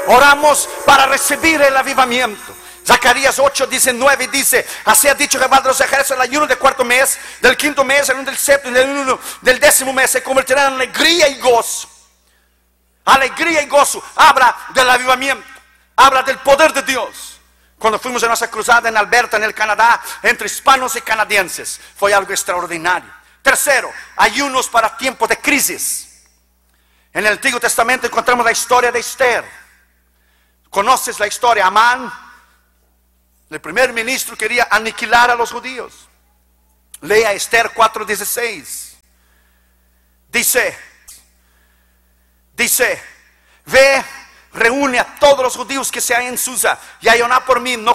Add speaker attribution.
Speaker 1: Oramos para recibir el avivamiento. Zacarías 8:19 dice: así ha dicho Jehová de los ejércitos, el ayuno del cuarto mes, del quinto mes, el ayuno del séptimo, el ayuno del décimo mes se convertirá en alegría y gozo. Alegría y gozo. Habla del avivamiento, habla del poder de Dios. Cuando fuimos a nuestra cruzada en Alberta, en el Canadá, entre hispanos y canadienses, fue algo extraordinario. Tercero, ayunos para tiempos de crisis. En el Antiguo Testamento encontramos la historia de Esther. ¿Conoces la historia? Amán, el primer ministro, quería aniquilar a los judíos. Lea Esther 4:16. Dice: ve, reúne a todos los judíos que se hay en Susa y ayuná por mí. No